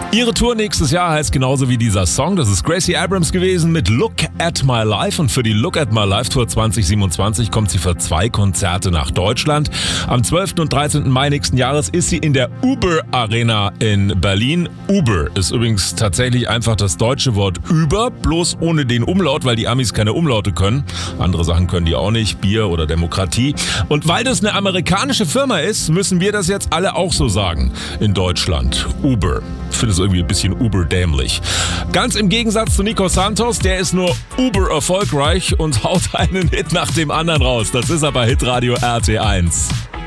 Ihre Tour nächstes Jahr heißt genauso wie dieser Song. Das ist Gracie Abrams gewesen mit Look at My Life. Und für die Look at My Life Tour 2027 kommt sie für 2 Konzerte nach Deutschland. Am 12. und 13. Mai nächsten Jahres ist sie in der Uber Arena in Berlin. Uber ist übrigens tatsächlich einfach das deutsche Wort über, bloß ohne den Umlaut, weil die Amis keine Umlaute können. Andere Sachen können die auch nicht, Bier oder Demokratie. Und weil das eine amerikanische Firma ist, müssen wir das jetzt alle auch so sagen in Deutschland. Uber. Ich finde es irgendwie ein bisschen uberdämlich. Ganz im Gegensatz zu Nico Santos, der ist nur uber erfolgreich und haut einen Hit nach dem anderen raus. Das ist aber Hitradio RT1.